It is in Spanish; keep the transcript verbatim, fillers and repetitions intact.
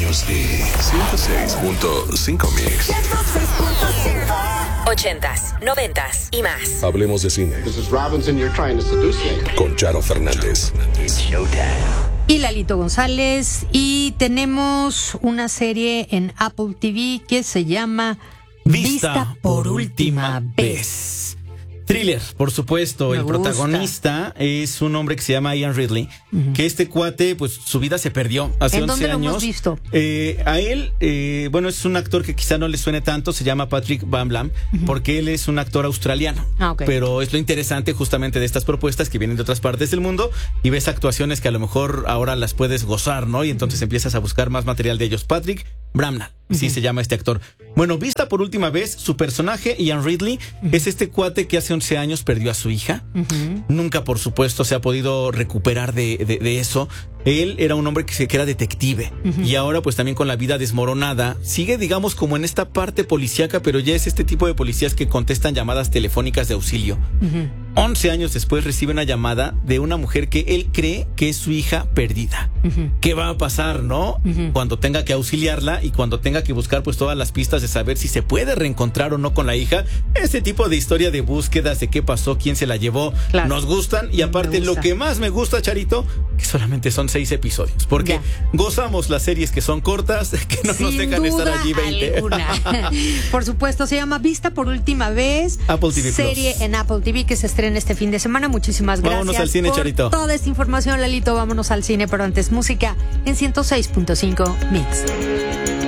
años de ciento seis punto cinco Mix. Ochentas, noventas y más. Hablemos de cine. This is Robinson, you're trying to seduce me. Con Charo Fernández. Y Lalito González. Y tenemos una serie en Apple T V que se llama Vista, Vista por última vez. vez. Thriller, por supuesto. Me el gusta. Protagonista es un hombre que se llama Ian Ridley, uh-huh. que este cuate, pues su vida se perdió hace ¿En once dónde años. lo hemos visto? Eh, a él, eh, bueno, es un actor que quizá no le suene tanto, se llama Patrick Van Blam, uh-huh. porque él es un actor australiano. Ah, okay. Pero es lo interesante justamente de estas propuestas que vienen de otras partes del mundo y ves actuaciones que a lo mejor ahora las puedes gozar, ¿no? Y entonces uh-huh. empiezas a buscar más material de ellos. Patrick Bramnall, sí uh-huh. se llama este actor. Bueno, Vista por última vez, su personaje, Ian Ridley, uh-huh. es este cuate que hace once años perdió a su hija. Uh-huh. Nunca, por supuesto, se ha podido recuperar de, de, de eso. Él era un hombre que, se, que era detective uh-huh. y ahora pues también con la vida desmoronada sigue, digamos, como en esta parte policíaca, pero ya es este tipo de policías que contestan llamadas telefónicas de auxilio. Uh-huh. once años después recibe una llamada de una mujer que él cree que es su hija perdida. Uh-huh. ¿Qué va a pasar, no? Uh-huh. Cuando tenga que auxiliarla y cuando tenga que buscar pues todas las pistas de saber si se puede reencontrar o no con la hija. Este tipo de historia de búsquedas de qué pasó, quién se la llevó, claro. nos gustan. Y aparte lo que más me gusta, Charito, que solamente son seis episodios, porque ya. gozamos las series que son cortas, que no Sin nos dejan estar allí veinte. Por supuesto, se llama Vista por última vez. Apple T V Serie Plus. En Apple T V que se estrena este fin de semana. Muchísimas gracias. Vámonos al cine, por Charito. Toda esta información, Lalito. Vámonos al cine, pero antes música en ciento seis punto cinco Mix.